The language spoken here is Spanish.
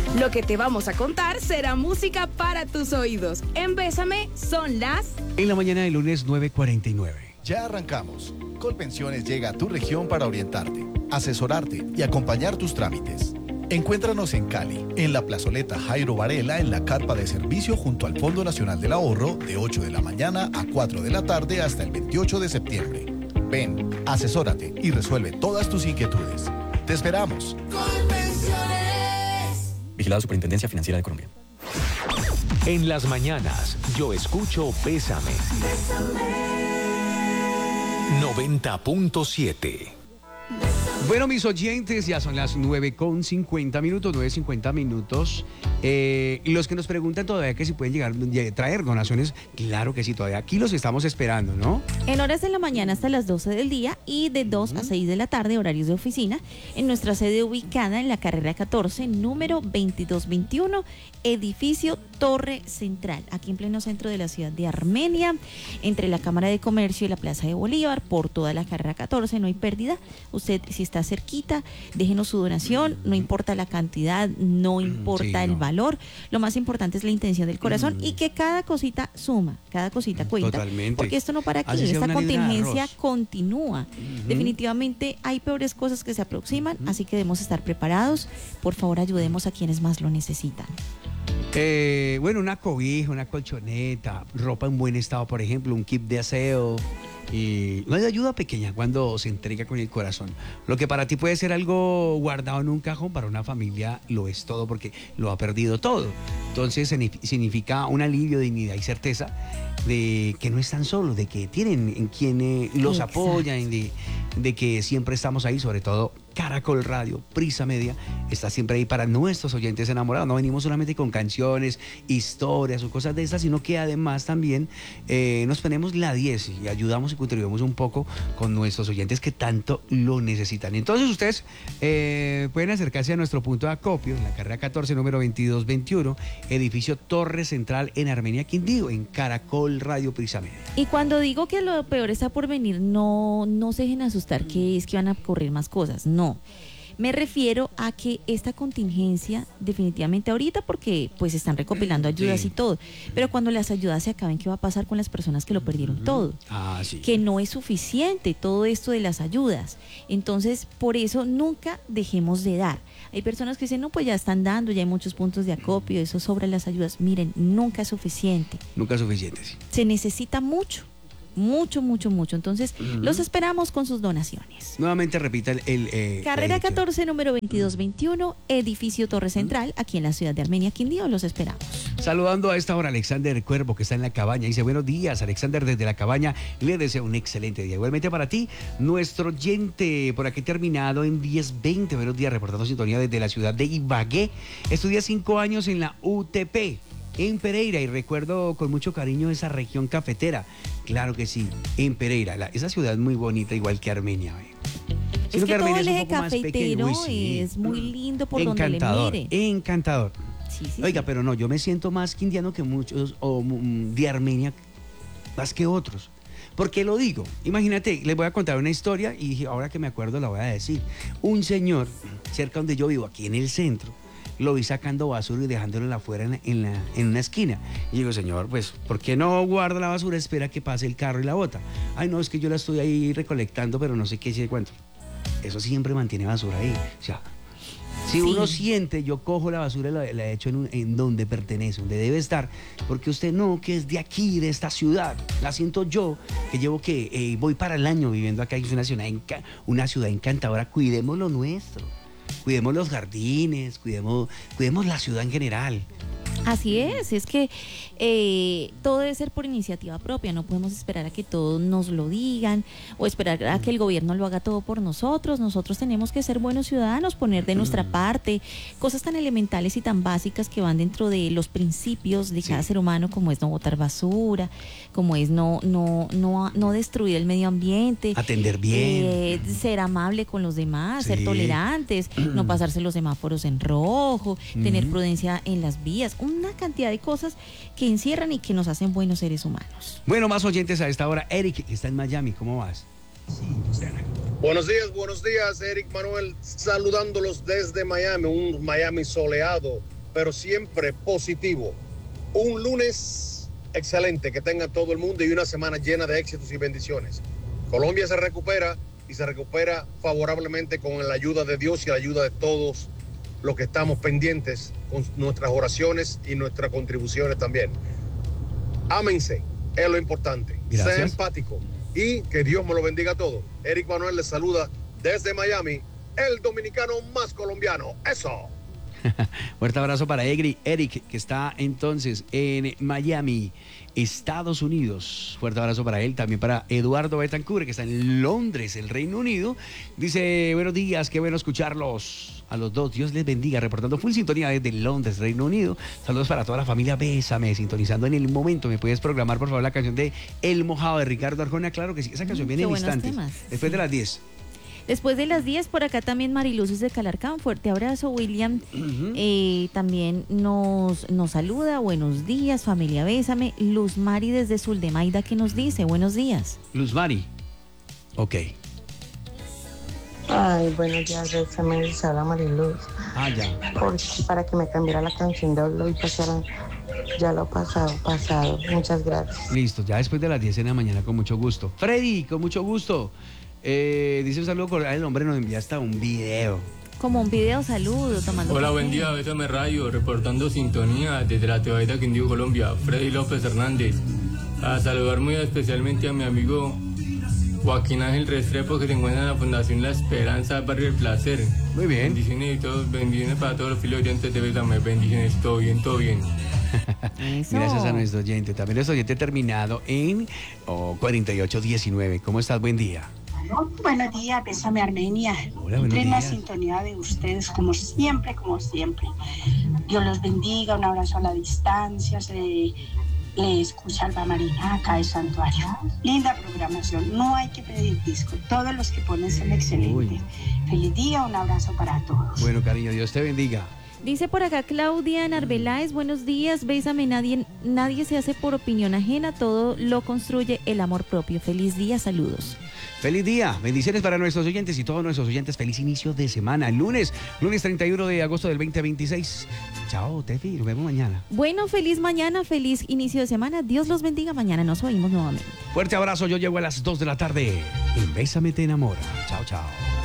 Lo que te vamos a contar será música para tus oídos. En Bésame son las... En la mañana del lunes 9:49. Ya arrancamos. Colpensiones llega a tu región para orientarte, asesorarte y acompañar tus trámites. Encuéntranos en Cali, en la plazoleta Jairo Varela, en la carpa de servicio junto al Fondo Nacional del Ahorro, de 8 de la mañana a 4 de la tarde hasta el 28 de septiembre. Ven, asesórate y resuelve todas tus inquietudes. ¡Te esperamos! Colpensiones. Vigilada Superintendencia Financiera de Colombia. En las mañanas, yo escucho Bésame. 90.7. Bueno, mis oyentes, ya son las 9:50 minutos, 9:50 minutos. Los que nos preguntan todavía que si pueden traer donaciones, claro que sí, todavía aquí los estamos esperando, ¿no? En horas de la mañana hasta las 12 del día y de 2 a 6 de la tarde, horarios de oficina, en nuestra sede ubicada en la carrera 14, número 2221, edificio Torre Central, aquí en pleno centro de la ciudad de Armenia, entre la Cámara de Comercio y la Plaza de Bolívar, por toda la carrera 14, no hay pérdida. Usted, si está cerquita, déjenos su donación, no importa la cantidad, no importa el valor, lo más importante es la intención del corazón y que cada cosita suma, cada cosita cuenta. Totalmente. Porque esto no para aquí, esta contingencia continúa. Definitivamente hay peores cosas que se aproximan, así que debemos estar preparados. Por favor, ayudemos a quienes más lo necesitan. Bueno, una cobija, una colchoneta, ropa en buen estado, por ejemplo, un kit de aseo. Y no hay ayuda pequeña cuando se entrega con el corazón. Lo que para ti puede ser algo guardado en un cajón, para una familia lo es todo porque lo ha perdido todo. Entonces significa un alivio, dignidad y certeza de que no están solos, de que tienen en quien los apoya, de que siempre estamos ahí, sobre todo Caracol Radio, Prisa Media, está siempre ahí para nuestros oyentes enamorados. No venimos solamente con canciones, historias o cosas de esas, sino que además también nos ponemos la 10 y ayudamos y contribuimos un poco con nuestros oyentes que tanto lo necesitan. Entonces ustedes pueden acercarse a nuestro punto de acopio en la carrera 14, número 2221, edificio Torre Central en Armenia, Quindío, en Caracol Radio, Prisa Media. Y cuando digo que lo peor está por venir, no se dejen asustar, que es que van a ocurrir más cosas. No, me refiero a que esta contingencia definitivamente ahorita, porque pues están recopilando ayudas y todo, pero cuando las ayudas se acaben, ¿qué va a pasar con las personas que lo perdieron todo? Que no es suficiente todo esto de las ayudas. Entonces, por eso nunca dejemos de dar. Hay personas que dicen, no, pues ya están dando, ya hay muchos puntos de acopio, eso sobra las ayudas. Miren, nunca es suficiente. Nunca es suficiente, sí. Se necesita mucho. Mucho. Entonces, los esperamos con sus donaciones. Nuevamente repita el carrera 14, número 2221, edificio Torre Central, aquí en la ciudad de Armenia, Quindío, los esperamos. Saludando a esta hora a Alexander Cuervo, que está en la cabaña. Dice, buenos días, Alexander, desde la cabaña. Le deseo un excelente día. Igualmente para ti, nuestro oyente, por aquí terminado en 1020. Buenos días, reportando sintonía desde la ciudad de Ibagué. Estudia 5 años en la UTP, en Pereira, y recuerdo con mucho cariño esa región cafetera. Claro que sí, en Pereira. Esa ciudad es muy bonita, igual que Armenia. Es que todo el eje cafetero es muy lindo por donde le mire. Encantador. Sí. Oiga, pero no, yo me siento más quindiano que muchos, o de Armenia, más que otros. ¿Por qué lo digo? Imagínate, les voy a contar una historia y dije, ahora que me acuerdo la voy a decir. Un señor, cerca donde yo vivo, aquí en el centro, lo vi sacando basura y dejándolo afuera en una esquina. Y digo, señor, pues, ¿por qué no guarda la basura? Espera que pase el carro y la bota. Ay, no, es que yo la estoy ahí recolectando, pero no sé qué si cuánto. Eso siempre mantiene basura ahí. O sea, si uno siente, yo cojo la basura y la echo en donde pertenece, donde debe estar, porque usted no, que es de aquí, de esta ciudad. La siento yo, que llevo voy para el año viviendo acá, es una ciudad encantadora. Cuidemos lo nuestro. Cuidemos los jardines, cuidemos la ciudad en general. Así es que todo debe ser por iniciativa propia, no podemos esperar a que todos nos lo digan o esperar a que el gobierno lo haga todo por nosotros. Nosotros tenemos que ser buenos ciudadanos, poner de nuestra parte cosas tan elementales y tan básicas que van dentro de los principios de cada ser humano, como es no botar basura, como es no destruir el medio ambiente, atender bien, ser amable con los demás, ser tolerantes, no pasarse los semáforos en rojo, tener prudencia en las vías, una cantidad de cosas que encierran y que nos hacen buenos seres humanos. Bueno, más oyentes a esta hora. Eric, que está en Miami, ¿cómo vas? Buenos días, Eric Manuel, saludándolos desde Miami, un Miami soleado, pero siempre positivo. Un lunes excelente que tenga todo el mundo y una semana llena de éxitos y bendiciones. Colombia se recupera y se recupera favorablemente con la ayuda de Dios y la ayuda de todos los que estamos pendientes con nuestras oraciones y nuestras contribuciones también. Ámense, es lo importante. Gracias. Sea empático y que Dios me lo bendiga a todos. Eric Manuel les saluda desde Miami, el dominicano más colombiano. ¡Eso! Fuerte abrazo para Eric, que está entonces en Miami, Estados Unidos. Fuerte abrazo para él, también para Eduardo Betancourt, que está en Londres, el Reino Unido. Dice, buenos días, qué bueno escucharlos a los dos. Dios les bendiga, reportando full sintonía desde Londres, Reino Unido. Saludos para toda la familia Bésame, sintonizando en el momento. ¿Me puedes programar, por favor, la canción de El Mojado de Ricardo Arjona? Claro que sí, esa canción viene en instantes. Después de las 10. Después de las 10, por acá también Mariluces de Calarcán. Fuerte abrazo, William. También nos saluda. Buenos días, familia Bésame. Luz Mari desde Suldemaida, que nos dice buenos días. Luz Mari. Ok. Ay, buenos días, Bésame, les habla Mariluz. Ya. Para que me cambiara la canción de Oslo y pasaran ya lo pasado. Muchas gracias. Listo, ya después de las 10 de la mañana, con mucho gusto. Freddy, con mucho gusto. Dice un saludo cordial, el hombre nos envía hasta un video. Como un video saludo, tomando Hola, café. buen día, Bésame Radio, reportando sintonía desde la Tebaida, Quindío, Colombia. Freddy López Hernández. A saludar muy especialmente a mi amigo Joaquín Ángel Restrepo, que se encuentra en la Fundación La Esperanza, Barrio El Placer. Muy bien. Bendiciones para todos los fieles oyentes de Bésame. Bendiciones, todo bien, todo bien. Gracias a nuestro oyente. También nuestro oyente terminado en 4819. ¿Cómo estás? Buen día. Buenos días, Bésame Armenia. Hola, buenos En la días. sintonía de ustedes, como siempre, como siempre. Dios los bendiga, un abrazo a la distancia. Se le escucha Alba Marina acá del santuario. Linda programación, no hay que pedir disco. Todos los que ponen son excelentes. Uy. Feliz día, un abrazo para todos. Bueno, cariño, Dios te bendiga. Dice por acá Claudia Narveláez, buenos días, Bésame, nadie se hace por opinión ajena, todo lo construye el amor propio. Feliz día, saludos. Feliz día, bendiciones para nuestros oyentes y todos nuestros oyentes. Feliz inicio de semana. Lunes 31 de agosto del 2026. Chao, Tefi, nos vemos mañana. Bueno, feliz mañana, feliz inicio de semana. Dios los bendiga. Mañana nos oímos nuevamente. Fuerte abrazo, yo llego a las 2 de la tarde. En Bésame te enamora. Chao, chao.